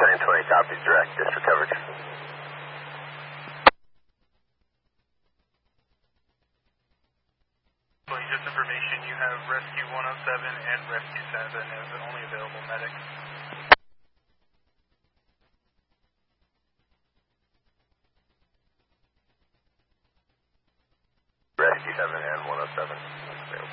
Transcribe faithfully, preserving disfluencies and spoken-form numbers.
nine twenty copies direct, district coverage. Just information, you have Rescue one oh seven and Rescue seven as the only available medic. Rescue seven and one oh seven.